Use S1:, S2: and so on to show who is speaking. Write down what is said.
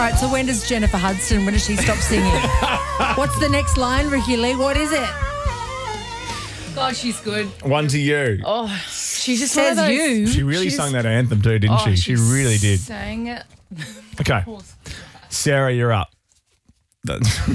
S1: right, so when does Jennifer Hudson, when does she stop singing? What's the next line, Ricky Lee? What is it?
S2: God, she's good.
S3: One to you.
S2: Oh, she just
S1: Says
S2: one of those,
S1: you.
S3: She really sung that anthem too, didn't she? She really did.
S2: Sang it.
S3: Okay. Sarah, you're up.